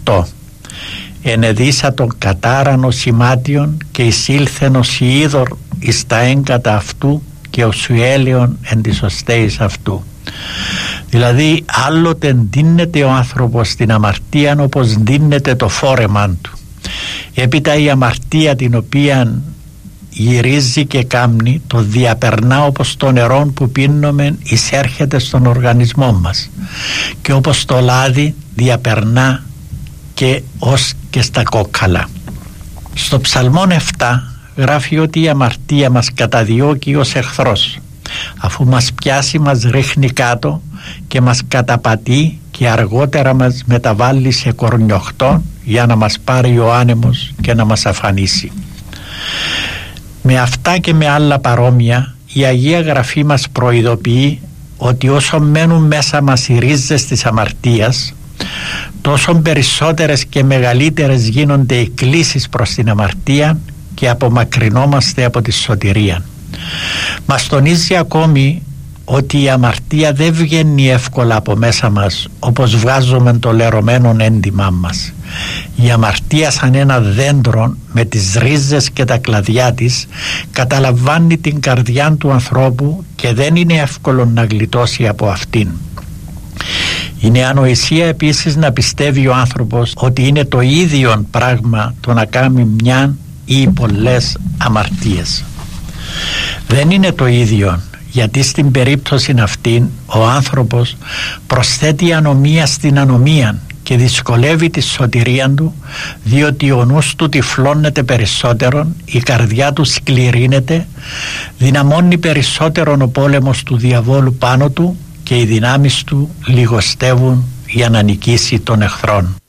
8. Ενεδίσα τον κατάρανο σημάτιον και εισήλθεν ως είδωρ εις τα έγκατα αυτού και ως έλεον εν της οστέης αυτού. Δηλαδή άλλοτε ντύνεται ο άνθρωπος στην αμαρτία όπως ντύνεται το φόρεμαν του. Έπειτα η αμαρτία την οποία γυρίζει και κάμνει το διαπερνά όπως το νερό που πίνουμε εισέρχεται στον οργανισμό μας και όπως το λάδι διαπερνά και ως και στα κόκκαλα. Στο Ψαλμόν 7 γράφει ότι η αμαρτία μας καταδιώκει ως εχθρός. Αφού μας πιάσει μας ρίχνει κάτω και μας καταπατεί και αργότερα μας μεταβάλλει σε κορνιοχτό για να μας πάρει ο άνεμος και να μας αφανίσει. Με αυτά και με άλλα παρόμοια η Αγία Γραφή μας προειδοποιεί ότι όσο μένουν μέσα μας οι ρίζες της αμαρτίας, τόσο περισσότερες και μεγαλύτερες γίνονται οι κλίσεις προς την αμαρτία και απομακρυνόμαστε από τη σωτηρία. Μας τονίζει ακόμη ότι η αμαρτία δεν βγαίνει εύκολα από μέσα μας όπως βγάζουμε το λερωμένο έντιμά μας. Η αμαρτία σαν ένα δέντρο με τις ρίζες και τα κλαδιά της καταλαμβάνει την καρδιά του ανθρώπου και δεν είναι εύκολο να γλιτώσει από αυτήν. Είναι ανοησία επίσης να πιστεύει ο άνθρωπος ότι είναι το ίδιο πράγμα το να κάνει μια ή πολλές αμαρτίες. Δεν είναι το ίδιο, γιατί στην περίπτωση αυτήν ο άνθρωπος προσθέτει ανομία στην ανομία και δυσκολεύει τη σωτηρία του, διότι ο νους του τυφλώνεται περισσότερο, η καρδιά του σκληρύνεται, δυναμώνει περισσότερο ο πόλεμος του διαβόλου πάνω του και οι δυνάμεις του λιγοστεύουν για να νικήσει τον εχθρόν.